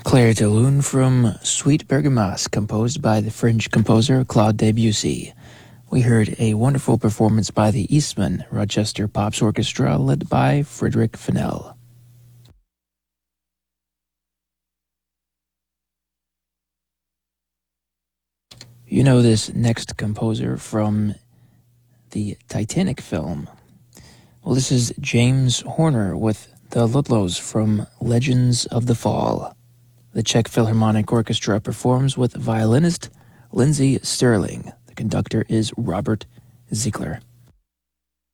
Clair de Lune from Suite Bergamasque, composed by the French composer Claude Debussy. We heard a wonderful performance by the Eastman Rochester Pops Orchestra, led by Frederick Fennell. You know this next composer from the Titanic film. Well, this is James Horner with the Ludlows from Legends of the Fall. The Czech Philharmonic Orchestra performs with violinist Lindsey Sterling. The conductor is Robert Ziegler.